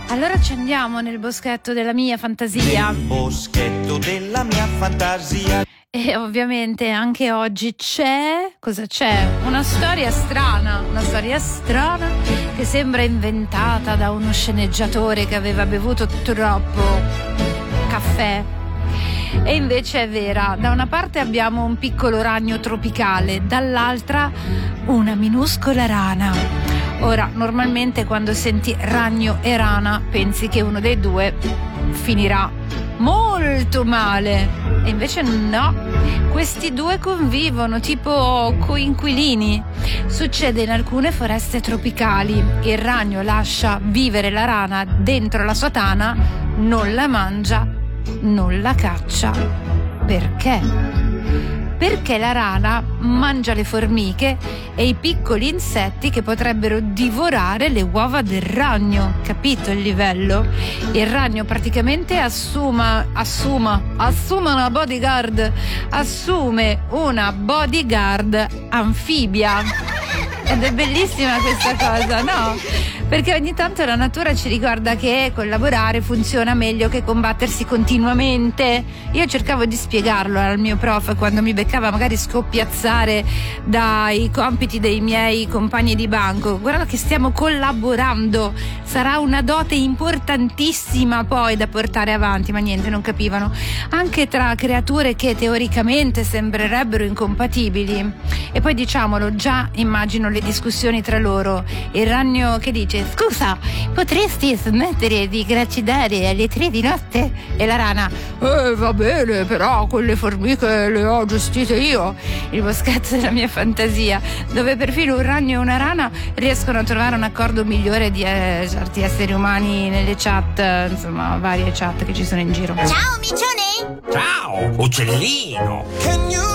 Allora ci andiamo nel boschetto della mia fantasia. Nel boschetto della mia fantasia. E ovviamente anche oggi c'è una storia strana che sembra inventata da uno sceneggiatore che aveva bevuto troppo caffè. E invece è vera. Da una parte abbiamo un piccolo ragno tropicale, dall'altra una minuscola rana. Ora, normalmente quando senti ragno e rana pensi che uno dei due finirà molto male, e invece no, questi due convivono tipo coinquilini. Succede in alcune foreste tropicali. Il ragno lascia vivere la rana dentro la sua tana, non la mangia, non la caccia. Perché? Perché la rana mangia le formiche e i piccoli insetti che potrebbero divorare le uova del ragno. Capito il livello? Il ragno praticamente assume una bodyguard anfibia. Ed è bellissima questa cosa, no? Perché ogni tanto la natura ci ricorda che collaborare funziona meglio che combattersi continuamente. Io cercavo di spiegarlo al mio prof quando mi beccava magari scoppiazzare dai compiti dei miei compagni di banco. Guarda che stiamo collaborando, sarà una dote importantissima poi da portare avanti, ma niente, non capivano. Anche tra creature che teoricamente sembrerebbero incompatibili. E poi diciamolo, già immagino le discussioni tra loro. Il ragno che dice: scusa, potresti smettere di gracidare alle 3 di notte? E la rana: va bene, però quelle formiche le ho gestite io. Il boschetto della mia fantasia, dove perfino un ragno e una rana riescono a trovare un accordo migliore di certi esseri umani nelle chat, insomma varie chat che ci sono in giro. Ciao micione! Ciao, uccellino!